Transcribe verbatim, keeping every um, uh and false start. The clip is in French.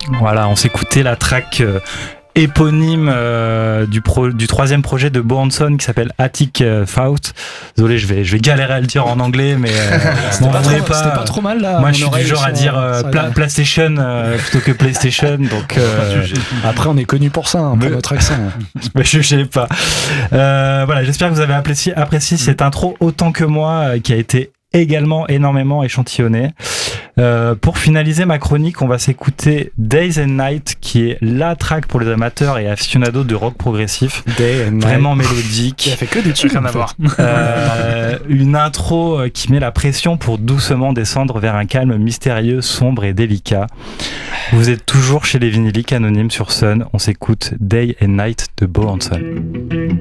Voilà, on s'écoutait la track euh, éponyme euh, du, pro, du troisième projet de Bo Hansson qui s'appelle Attic euh, Faust. Désolé, je vais, je vais galérer à le dire en anglais, mais euh, c'était, m'en pas voulez trop, pas. c'était pas trop mal là. Moi, je suis du genre à dire euh, pla- PlayStation euh, plutôt que PlayStation, donc euh, après on est connu pour ça, hein, pour me... notre accent. Mais je sais pas. Euh, voilà, j'espère que vous avez apprécié, apprécié cette intro autant que moi, euh, qui a été également énormément échantillonné. Euh, pour finaliser ma chronique, on va s'écouter Days and Night, qui est la track pour les amateurs et aficionados de rock progressif. Day and vraiment night. mélodique. Qui a fait que des trucs Rien en à fait. voir. Euh, une intro qui met la pression pour doucement descendre vers un calme mystérieux, sombre et délicat. Vous êtes toujours chez les vinyliques anonymes sur Sun. On s'écoute Day and Night de Bo Hansson.